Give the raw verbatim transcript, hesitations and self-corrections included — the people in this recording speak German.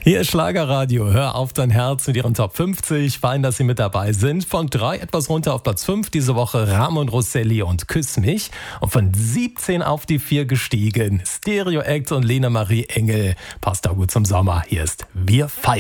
Hier ist Schlagerradio. Hör auf dein Herz mit ihren Top fünfzig. Fein, dass Sie mit dabei sind. Von drei etwas runter auf Platz fünf diese Woche Ramon Rosselli und Küss mich. Und von siebzehn auf die vier gestiegen Stereo Act und Lena Marie Engel. Passt auch gut zum Sommer. Hier ist Wir feiern.